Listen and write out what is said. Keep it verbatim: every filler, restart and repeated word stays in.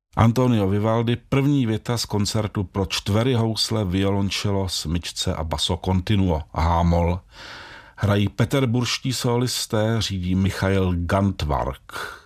Antonio Vivaldi, první věta z koncertu pro čtvery housle, violončelo, smyčce a basso continuo a hámol. Hrají peterburští solisté, řídí Michail Gantvark.